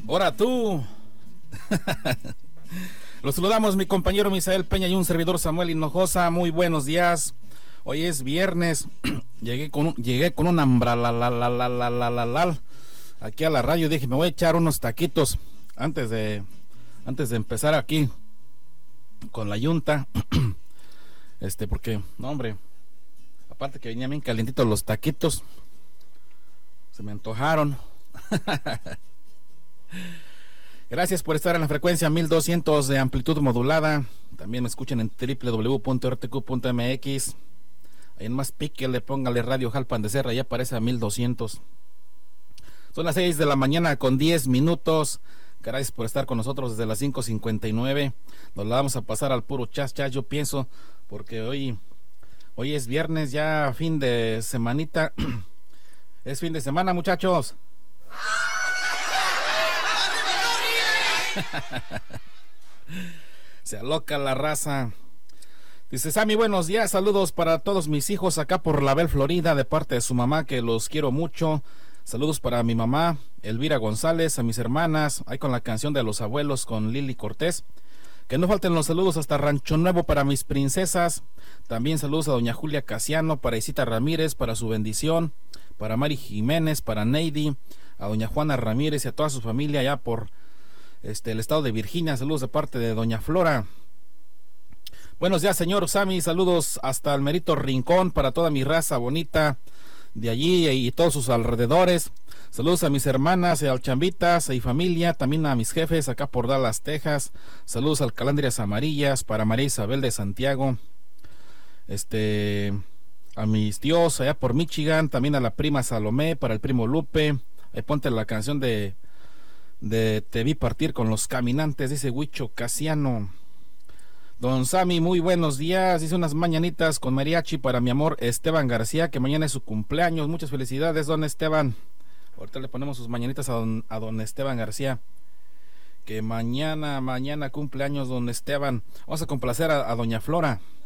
Ahora tú. Los saludamos mi compañero Misael Peña y un servidor Samuel Hinojosa. Muy buenos días. Hoy es viernes. Llegué con un hambre aquí a la radio. Dije, me voy a echar unos taquitos antes de empezar aquí con la yunta. Porque, no hombre, aparte que venían bien calientitos los taquitos, se me antojaron. Gracias por estar en la frecuencia 1200 de amplitud modulada. También me escuchan en www.rtq.mx. Ahí en más píquele, póngale Radio Jalpan de Serra, ya aparece a 1200. Son las 6 de la mañana con 10 minutos. Gracias por estar con nosotros desde las 5:59. Nos la vamos a pasar al puro chas, yo pienso, porque hoy es viernes, ya fin de semanita. Es fin de semana, muchachos. Se aloca la raza. Dice Sammy, buenos días, saludos para todos mis hijos acá por La Bel, Florida, de parte de su mamá, que los quiero mucho. Saludos para mi mamá, Elvira González, a mis hermanas, ahí con la canción de los abuelos con Lili Cortés. Que no falten los saludos hasta Rancho Nuevo para mis princesas. También saludos a doña Julia Casiano, para Isita Ramírez, para su bendición, para Mari Jiménez, para Neidy, a doña Juana Ramírez y a toda su familia allá por el estado de Virginia. Saludos de parte de doña Flora. Buenos días, señor Sammy, saludos hasta el Merito Rincón para toda mi raza bonita de allí y todos sus alrededores. Saludos a mis hermanas, al Chambitas y familia, también a mis jefes acá por Dallas, Texas. Saludos al Calandrias Amarillas, para María Isabel de Santiago. A mis tíos allá por Michigan, también a la prima Salomé, para el primo Lupe. Ahí ponte la canción de Te vi partir con los caminantes, dice Huicho Casiano. Don Sammy, muy buenos días. Dice unas mañanitas con mariachi para mi amor Esteban García, que mañana es su cumpleaños. Muchas felicidades, don Esteban. Ahorita le ponemos sus mañanitas a don Esteban García, que mañana cumpleaños don Esteban. Vamos a complacer a doña Flora.